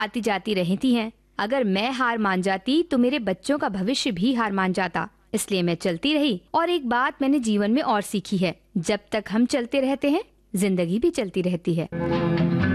आती जाती रहती हैं। अगर मैं हार मान जाती तो मेरे बच्चों का भविष्य भी हार मान जाता। इसलिए मैं चलती रही। और एक बात मैंने जीवन में और सीखी है, जब तक हम चलते रहते हैं जिंदगी भी चलती रहती है।